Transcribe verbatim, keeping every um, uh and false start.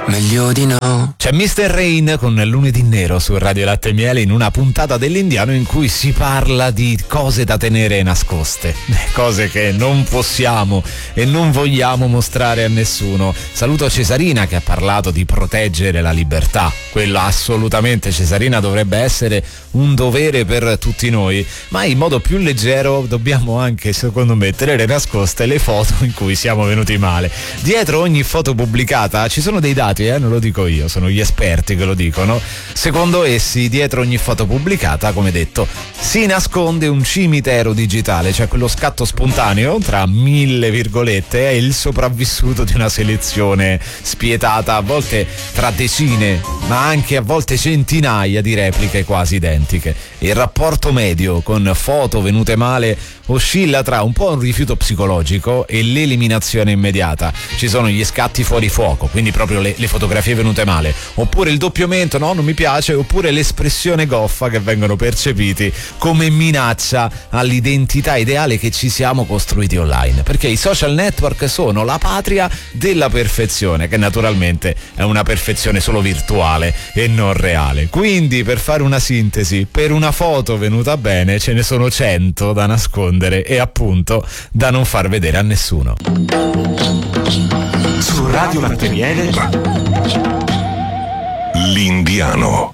meglio di no. C'è mister Rain con Lunedì Nero su Radio Latte e Miele, in una puntata dell'Indiano in cui si parla di cose da tenere nascoste, cose che non possiamo e non vogliamo mostrare a nessuno. Saluto Cesarina che ha parlato di proteggere la libertà. Quello assolutamente, Cesarina, dovrebbe essere un dovere per tutti noi, ma in modo più leggero dobbiamo anche, secondo me, tenere nascoste le foto in cui siamo venuti male. Dietro ogni foto pubblicata ci sono dei dati, eh, non lo dico io, sono gli esperti che lo dicono. Secondo essi, dietro ogni foto pubblicata, come detto, si nasconde un cimitero digitale, cioè quello scatto spontaneo tra mille virgolette è il sopravvissuto di una selezione spietata, a volte tra decine ma anche a volte centinaia di repliche quasi identiche. Il rapporto medio con foto venute male oscilla tra un po' un rifiuto psicologico e l'eliminazione immediata. Ci sono gli scatti fuori fuoco, quindi proprio le, le fotografie venute male, oppure il doppiamento, no, non mi piace, oppure l'espressione goffa, che vengono percepiti come minaccia all'identità ideale che ci siamo costruiti online, perché i social network sono la patria della perfezione, che naturalmente è una perfezione solo virtuale e non reale. Quindi, per fare una sintesi, per una foto venuta bene ce ne sono cento da nascondere e appunto da non far vedere a nessuno. Su Radio Latte e Miele, l'Indiano.